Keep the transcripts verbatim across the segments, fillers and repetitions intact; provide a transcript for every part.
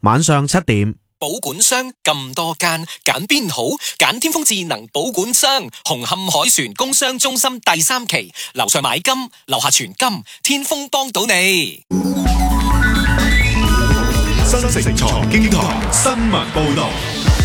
晚上七點。 保管箱咁多間，揀邊好？揀天風智能保管箱，紅磡海船工商中心第三期，樓上買金，樓下存金，天風幫到你。 新城財經台新聞報道。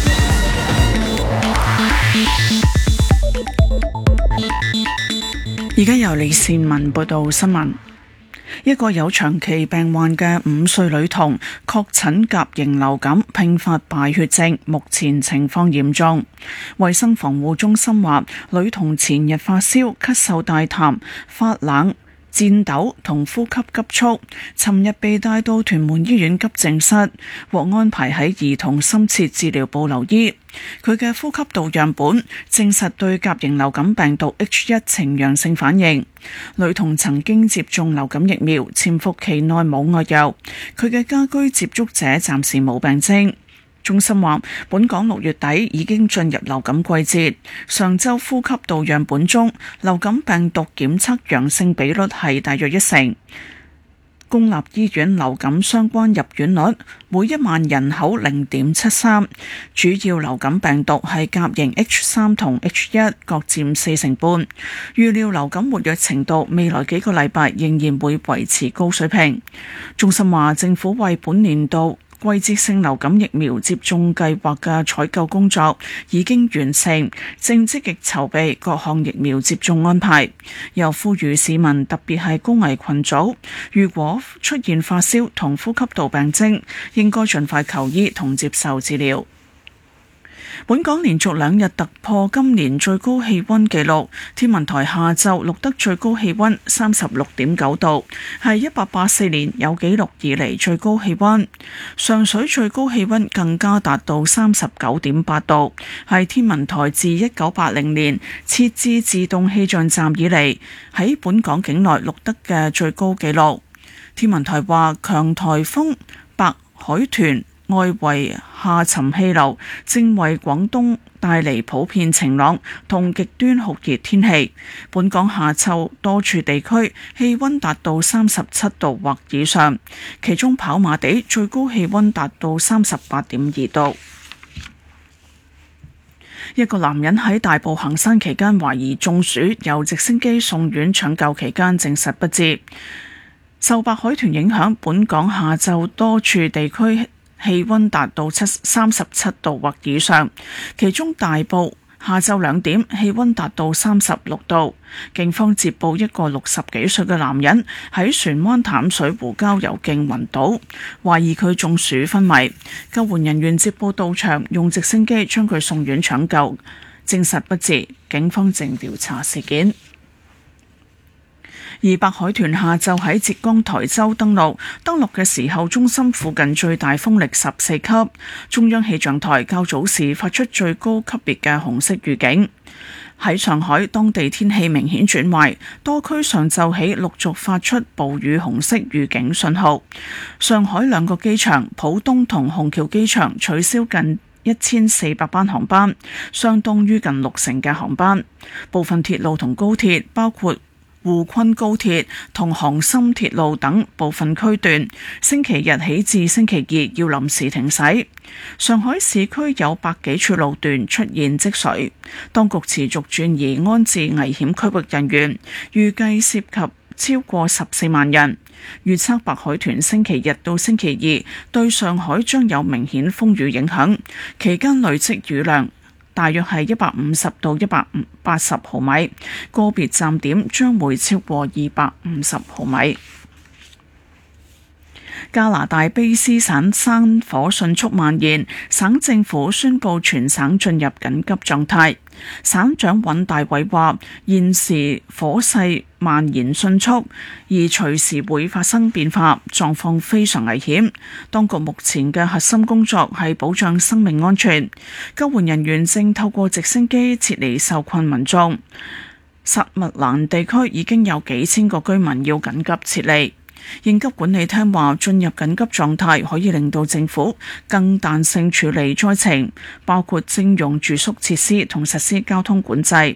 而家由李善文報道新聞。一個有長期病患嘅五歲女童確診甲型流感併發敗血症，目前情況嚴重。衛生防護中心話，女童前日發燒、咳嗽帶痰、發冷、顫抖同呼吸急促，尋日被帶到屯門醫院急症室，獲安排喺兒童深切治療部留醫。佢嘅呼吸道樣本證實對甲型流感病毒 H 一 呈陽性反應。女童曾經接種流感疫苗，潛伏期內冇外遊。佢嘅家居接觸者暫時冇病徵。中心話，本港六月底已經進入流感季節，上週呼吸道樣本中流感病毒檢測陽性比率係大約一成。公立醫院流感相關入院率每一萬人口零點七三，主要流感病毒係甲型 H 三同 H 一各佔四成半。預料流感活躍程度未來幾個禮拜仍然會維持高水平。中心話，政府為本年度季節性流感疫苗接種計劃嘅採購工作已經完成，正積極籌備各項疫苗接種安排。又呼籲市民，特別係高危群組，如果出現發燒同呼吸道病徵，應該盡快求醫同接受治療。本港連續兩日突破今年最高氣溫紀錄，天文台下晝錄得最高氣溫三十六點九度，係一八八四年有紀錄以嚟最高氣溫。上水最高氣溫更加達到三十九點八度，係天文台自一九八零年設置自動氣象站以嚟喺本港境內錄得嘅最高紀錄。天文台話，強颱風白海豚外圍下沉氣流正為廣東帶嚟普遍晴朗同極端酷熱天氣。本港下晝多處地區氣溫達到三十七度或以上，其中跑馬地最高氣溫達到三十八點二度。一個男人喺大埔行山期間懷疑中暑，由直升機送院搶救期間證實不治。受白海豚影響，本港下晝多處地區氣溫達到七三十七度或以上，其中大埔下晝兩點氣溫達到三十六度。警方接報一個六十幾歲嘅男人喺船灣淡水湖郊遊徑暈倒，懷疑佢中暑昏迷。救援人員接報到場，用直升機將佢送院搶救，證實不治。警方正調查事件。而白海豚下晝喺浙江台州登陸，登陸嘅時候中心附近最大風力十四級。中央氣象台較早時發出最高級別嘅紅色預警。喺上海，當地天氣明顯轉壞，多區上晝起陸續發出暴雨紅色預警信號。上海兩個機場浦東同虹橋機場取消近一千四百班航班，相當於近六成嘅航班。部分鐵路同高鐵，包括滬昆高鐵同杭深鐵路等部分區段，星期日起至星期二要臨時停駛。上海市區有百幾處路段出現積水，當局持續轉移安置危險區域人員，預計涉及超過十四萬人。預測白海豚星期日到星期二對上海將有明顯風雨影響，期間累積雨量大約係一百五十到一百八十毫米，個別站點將會超過二百五十毫米。加拿大卑斯省山火迅速蔓延，省政府宣布全省進入緊急狀態。省長尹大偉話：現時火勢蔓延迅速，而隨時會發生變化，狀況非常危險。當局目前嘅核心工作係保障生命安全，救援人員正透過直升機撤離受困民眾。薩密蘭地區已經有幾千個居民要緊急撤離。應急管理廳話，進入緊急狀態可以令到政府更彈性處理災情，包括徵用住宿設施同實施交通管制。